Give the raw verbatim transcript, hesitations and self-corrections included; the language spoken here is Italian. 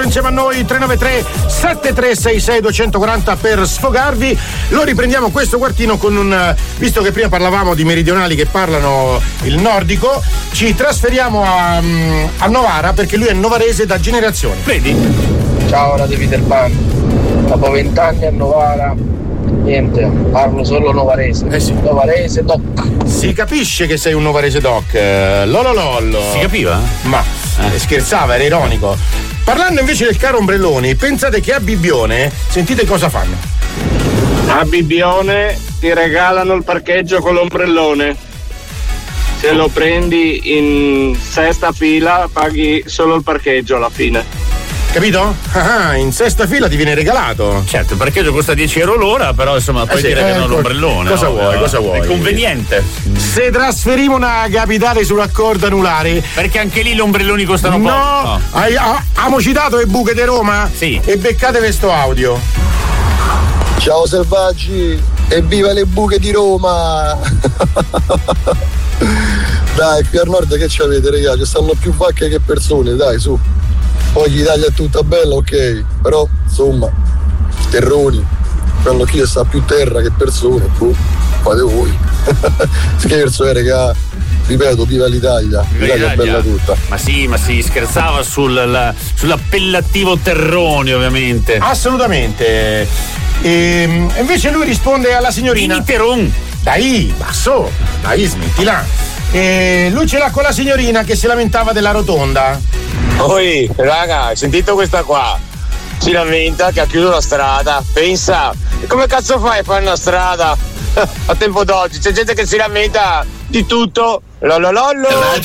insieme a noi. Tre nove tre sette tre sei sei due quattro zero per sfogarvi. Lo riprendiamo questo quartino con un, visto che prima parlavamo di meridionali che parlano il nordico, ci trasferiamo a, a Novara, perché lui è novarese da generazione. Vedi? Ciao Radio Peter Pan, dopo vent'anni a Novara, niente, parlo solo novarese. Eh sì. Novarese doc. Si capisce che sei un novarese doc. Lolo lollo. Si capiva? Ma eh. scherzava, era ironico. Parlando invece del caro Ombrelloni, pensate che a Bibbione, sentite cosa fanno. A Bibbione ti regalano il parcheggio con l'ombrellone. Se lo prendi in sesta fila paghi solo il parcheggio alla fine. Capito? Ah, in sesta fila ti viene regalato. Certo, il parcheggio costa dieci euro l'ora, però insomma poi eh sì, ti regalano eh, l'ombrellone. Cosa no? vuoi? Cosa vuoi? È conveniente. Se trasferiamo una capitale sull'accordo anulare. Perché anche lì gli ombrelloni costano no, poco. No, hai, ah, amo citato le buche di Roma? Sì. E beccate questo audio. Ciao selvaggi, evviva le buche di Roma! Dai, qui al nord che c'avete, raga? Ci stanno più vacche che persone, dai, su. Poi l'Italia è tutta bella, ok, però insomma, terroni, quando chi sta più terra che persone, boh, fate voi. Scherzo, eh, raga, ripeto, viva l'Italia, l'Italia è bella tutta. Ma sì, ma si scherzava sul, la, sull'appellativo terroni, ovviamente. Assolutamente. E invece lui risponde alla signorina. Teron. Dai, basso, dai, smettila. E lui ce l'ha con la signorina che si lamentava della rotonda. Oi, raga, hai sentito questa qua? Si lamenta che ha chiuso la strada. Pensa, come cazzo fai a fare una strada a tempo d'oggi? C'è gente che si lamenta di tutto. Lololollo.